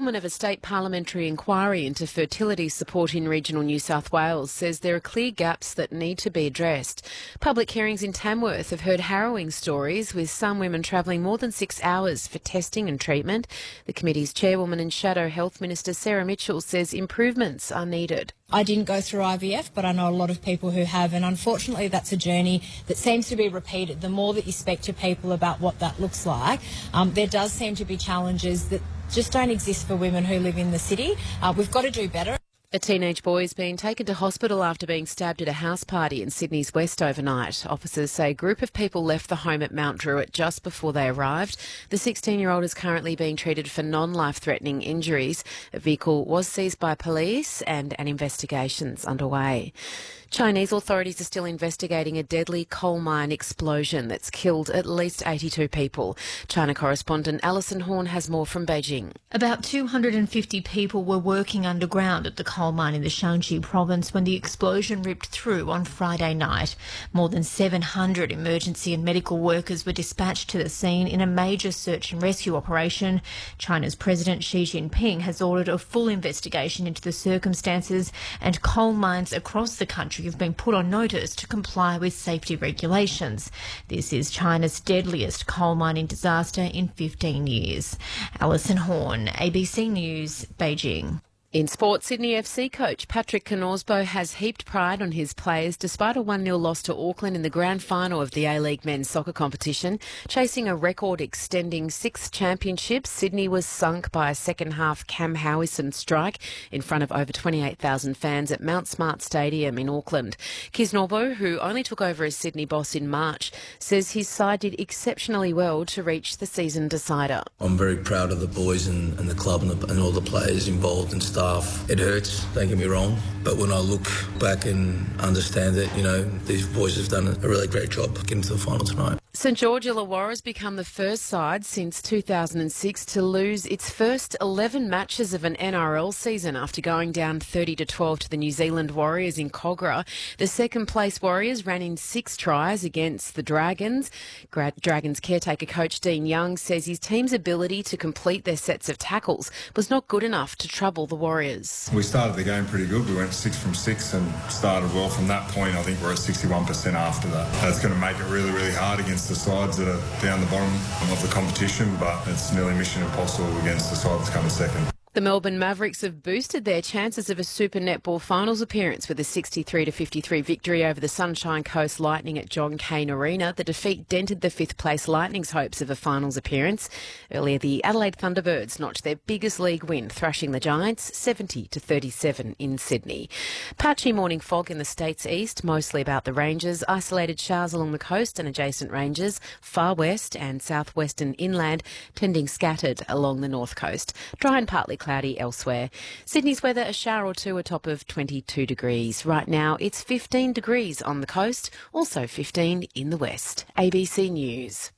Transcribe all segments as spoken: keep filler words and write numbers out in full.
chairwoman of a state parliamentary inquiry into fertility support in regional New South Wales says there are clear gaps that need to be addressed. Public hearings in Tamworth have heard harrowing stories, with some women travelling more than six hours for testing and treatment. The committee's chairwoman and Shadow Health Minister Sarah Mitchell says improvements are needed. I didn't go through I V F, but I know a lot of people who have, and unfortunately that's a journey that seems to be repeated. The more that you speak to people about what that looks like, um, there does seem to be challenges that just don't exist for women who live in the city. Uh, we've got to do better. A teenage boy is being taken to hospital after being stabbed at a house party in Sydney's West overnight. Officers say a group of people left the home at Mount Druitt just before they arrived. The sixteen-year-old is currently being treated for non-life-threatening injuries. A vehicle was seized by police and an investigation's underway. Chinese authorities are still investigating a deadly coal mine explosion that's killed at least eighty-two people. China correspondent Alison Horn has more from Beijing. About two hundred fifty people were working underground at the coal mine in the Shanxi province when the explosion ripped through on Friday night. More than seven hundred emergency and medical workers were dispatched to the scene in a major search and rescue operation. China's President Xi Jinping has ordered a full investigation into the circumstances, and coal mines across the country have been put on notice to comply with safety regulations. This is China's deadliest coal mining disaster in fifteen years. Alison Horn, A B C News, Beijing. In sport, Sydney F C coach Patrick Knausbo has heaped pride on his players despite a one nil loss to Auckland in the grand final of the A-League men's soccer competition. Chasing a record-extending six championships, Sydney was sunk by a second-half Cam Howison strike in front of over twenty-eight thousand fans at Mount Smart Stadium in Auckland. Knausbo, who only took over as Sydney boss in March, says his side did exceptionally well to reach the season decider. I'm very proud of the boys and, and the club and, the, and all the players involved and staff. It hurts, don't get me wrong, but when I look back and understand that, you know, these boys have done a really great job getting to the final tonight. St George Illawarra has become the first side since two thousand six to lose its first eleven matches of an N R L season after going down thirty to twelve to the New Zealand Warriors in Kogarah. The second place Warriors ran in six tries against the Dragons. Gra- Dragons caretaker coach Dean Young says his team's ability to complete their sets of tackles was not good enough to trouble the Warriors. We started the game pretty good. We went six from six and started well from that point. I think we're at sixty-one percent after that. That's going to make it really, really hard against the sides that are down the bottom of the competition, but it's nearly mission impossible against the side that's coming second. The Melbourne Mavericks have boosted their chances of a Super Netball Finals appearance with a sixty-three to fifty-three victory over the Sunshine Coast Lightning at John Cain Arena. The defeat dented the fifth-place Lightning's hopes of a finals appearance. Earlier, the Adelaide Thunderbirds notched their biggest league win, thrashing the Giants seventy to thirty-seven in Sydney. Patchy morning fog in the state's east, mostly about the ranges. Isolated showers along the coast and adjacent ranges, far west and southwestern inland, tending scattered along the north coast. Dry and partly cloudy elsewhere. Sydney's weather, a shower or two, a top of twenty-two degrees. Right now, it's fifteen degrees on the coast, also fifteen in the west. A B C News.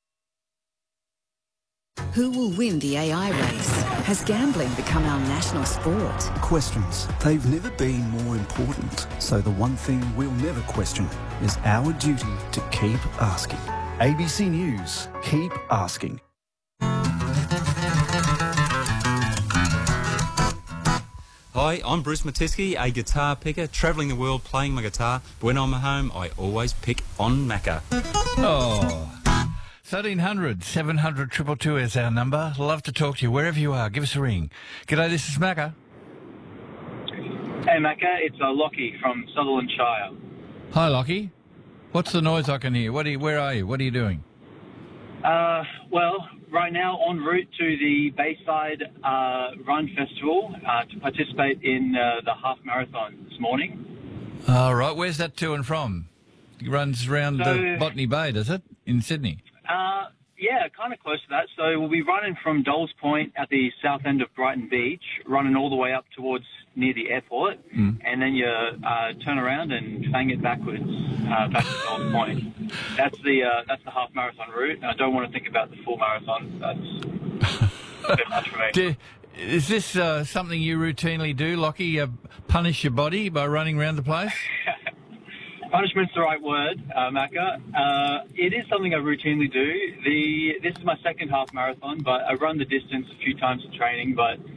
Who will win the A I race? Has gambling become our national sport? Questions. They've never been more important. So the one thing we'll never question is our duty to keep asking. A B C News. Keep asking. Hi, I'm Bruce Matisky, a guitar picker, travelling the world playing my guitar. But when I'm at home, I always pick on Macca. Oh, thirteen hundred, seven hundred, two two two is our number. Love to talk to you wherever you are. Give us a ring. G'day, this is Macca. Hey, Macca, it's uh, Lockie from Sutherland Shire. Hi, Lockie. What's the noise I can hear? What are you, where are you? What are you doing? Uh, well, right now en route to the Bayside uh, Run Festival uh, to participate in uh, the half marathon this morning. All right, where's that to and from? It runs around So- the Botany Bay, does it, in Sydney? Uh, yeah, kind of close to that. So we'll be running from Dolls Point at the south end of Brighton Beach, running all the way up towards near the airport, Mm. and then you uh, turn around and fang it backwards uh, back to Dolls Point. That's the uh, that's the half marathon route. I don't want to think about the full marathon. That's a bit much for me. Do, is this uh, something you routinely do, Lockie? Uh, punish your body by running around the place? Punishment's the right word, uh, Macca. Uh, it is something I routinely do. The This is my second half marathon, but I run the distance a few times in training, but